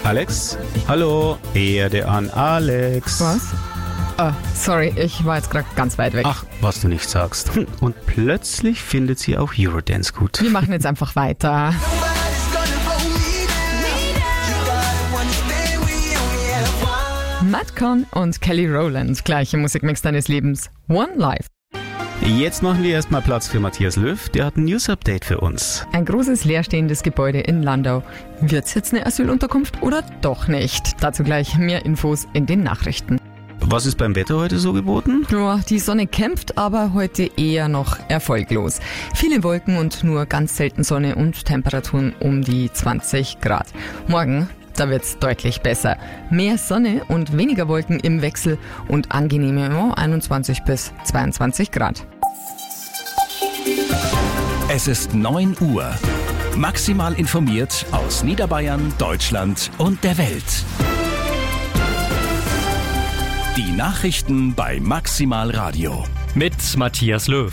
Alex? Hallo, Erde an Alex. Was? Sorry, ich war jetzt gerade ganz weit weg. Ach, was du nicht sagst. Und plötzlich findet sie auch Eurodance gut. Wir machen jetzt einfach weiter. Madcon und Kelly Rowland, gleiche Musikmix deines Lebens. One Life. Jetzt machen wir erstmal Platz für Matthias Löw, der hat ein News-Update für uns. Ein großes leerstehendes Gebäude in Landau. Wird's jetzt eine Asylunterkunft oder doch nicht? Dazu gleich mehr Infos in den Nachrichten. Was ist beim Wetter heute so geboten? Ja, die Sonne kämpft, aber heute eher noch erfolglos. Viele Wolken und nur ganz selten Sonne und Temperaturen um die 20 Grad. Morgen, da wird's deutlich besser. Mehr Sonne und weniger Wolken im Wechsel und angenehme 21 bis 22 Grad. Es ist 9 Uhr. Maximal informiert aus Niederbayern, Deutschland und der Welt. Die Nachrichten bei Maximal Radio. Mit Matthias Löw.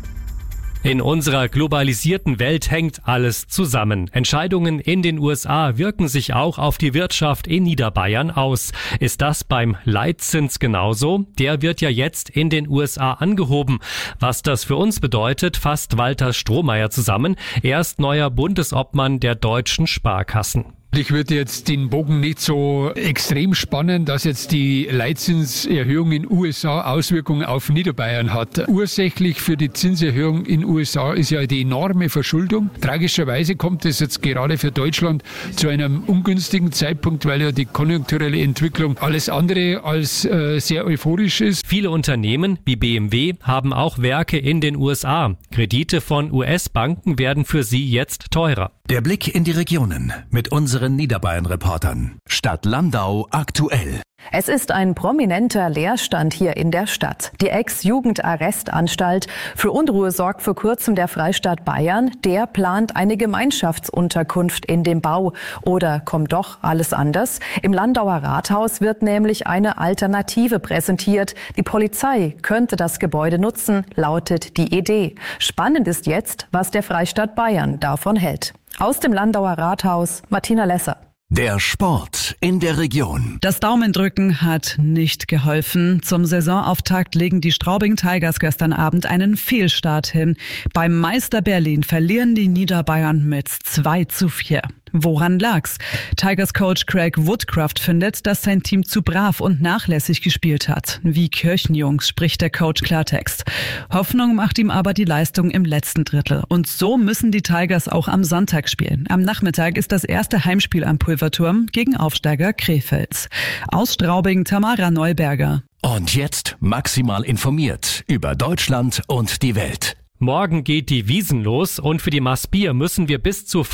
In unserer globalisierten Welt hängt alles zusammen. Entscheidungen in den USA wirken sich auch auf die Wirtschaft in Niederbayern aus. Ist das beim Leitzins genauso? Der wird ja jetzt in den USA angehoben. Was das für uns bedeutet, fasst Walter Strohmeier zusammen. Er ist neuer Bundesobmann der deutschen Sparkassen. Ich würde jetzt den Bogen nicht so extrem spannen, dass jetzt die Leitzinserhöhung in USA Auswirkungen auf Niederbayern hat. Ursächlich für die Zinserhöhung in USA ist ja die enorme Verschuldung. Tragischerweise kommt es jetzt gerade für Deutschland zu einem ungünstigen Zeitpunkt, weil ja die konjunkturelle Entwicklung alles andere als sehr euphorisch ist. Viele Unternehmen wie BMW haben auch Werke in den USA. Kredite von US-Banken werden für sie jetzt teurer. Der Blick in die Regionen mit unseren Niederbayern-Reportern. Stadt Landau aktuell. Es ist ein prominenter Leerstand hier in der Stadt. Die Ex-Jugendarrestanstalt für Unruhe sorgt vor kurzem der Freistaat Bayern. Der plant eine Gemeinschaftsunterkunft in dem Bau. Oder kommt doch alles anders? Im Landauer Rathaus wird nämlich eine Alternative präsentiert. Die Polizei könnte das Gebäude nutzen, lautet die Idee. Spannend ist jetzt, was der Freistaat Bayern davon hält. Aus dem Landauer Rathaus, Martina Lesser. Der Sport in der Region. Das Daumendrücken hat nicht geholfen. Zum Saisonauftakt legen die Straubing Tigers gestern Abend einen Fehlstart hin. Beim Meister Berlin verlieren die Niederbayern mit 2:4. Woran lag's? Tigers-Coach Craig Woodcraft findet, dass sein Team zu brav und nachlässig gespielt hat. Wie Kirchenjungs spricht der Coach Klartext. Hoffnung macht ihm aber die Leistung im letzten Drittel. Und so müssen die Tigers auch am Sonntag spielen. Am Nachmittag ist das erste Heimspiel am Pulverturm gegen Aufsteiger Krefeld. Aus Straubing Tamara Neuberger. Und jetzt maximal informiert über Deutschland und die Welt. Morgen geht die Wiesn los und für die Maß Bier müssen wir bis zu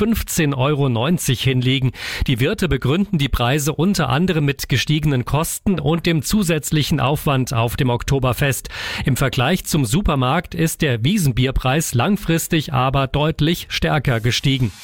15,90 € hinlegen. Die Wirte begründen die Preise unter anderem mit gestiegenen Kosten und dem zusätzlichen Aufwand auf dem Oktoberfest. Im Vergleich zum Supermarkt ist der Wiesenbierpreis langfristig aber deutlich stärker gestiegen.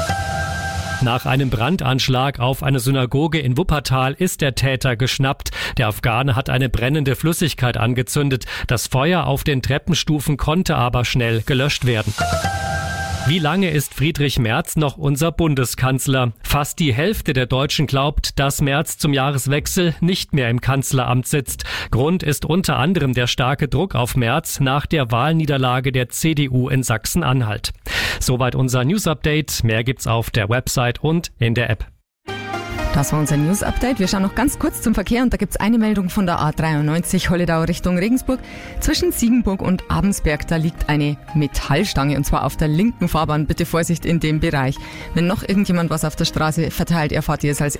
Nach einem Brandanschlag auf eine Synagoge in Wuppertal ist der Täter geschnappt. Der Afghane hat eine brennende Flüssigkeit angezündet. Das Feuer auf den Treppenstufen konnte aber schnell gelöscht werden. Wie lange ist Friedrich Merz noch unser Bundeskanzler? Fast die Hälfte der Deutschen glaubt, dass Merz zum Jahreswechsel nicht mehr im Kanzleramt sitzt. Grund ist unter anderem der starke Druck auf Merz nach der Wahlniederlage der CDU in Sachsen-Anhalt. Soweit unser News-Update. Mehr gibt's auf der Website und in der App. Das war unser News-Update. Wir schauen noch ganz kurz zum Verkehr und da gibt's eine Meldung von der A93 Holledau Richtung Regensburg. Zwischen Siegenburg und Abensberg, da liegt eine Metallstange und zwar auf der linken Fahrbahn. Bitte Vorsicht in dem Bereich. Wenn noch irgendjemand was auf der Straße verteilt, erfahrt ihr es als